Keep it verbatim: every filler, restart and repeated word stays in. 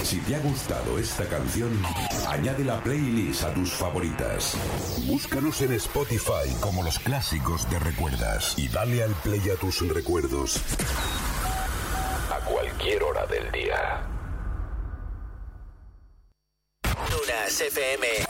Si te ha gustado esta canción, añade la playlist a tus favoritas. Búscanos en Spotify como Los Clásicos de Recuerdas y dale al play a tus recuerdos a cualquier hora del día. Dunas F M.